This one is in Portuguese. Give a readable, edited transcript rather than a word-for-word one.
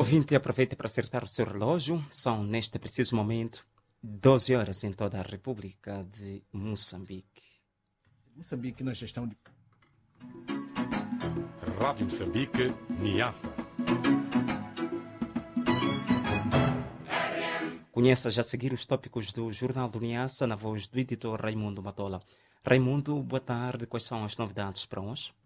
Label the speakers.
Speaker 1: Ouvinte, aproveite para acertar o seu relógio. São, neste preciso momento, 12 horas em toda a República de Moçambique.
Speaker 2: Moçambique na gestão de...
Speaker 3: Rádio Moçambique, Niassa.
Speaker 1: Conheça já a seguir os tópicos do Jornal do Niassa na voz do editor Raimundo Matola. Raimundo, boa tarde. Quais são as novidades para hoje?